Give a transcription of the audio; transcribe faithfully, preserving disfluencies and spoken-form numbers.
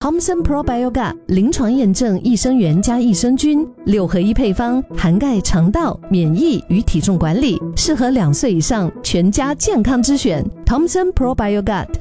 Thomson Probiogut 临床验证益生元加益生菌，六合一配方，涵盖肠道、免疫与体重管理，适合两岁以上全家健康之选。Thomson Probiogut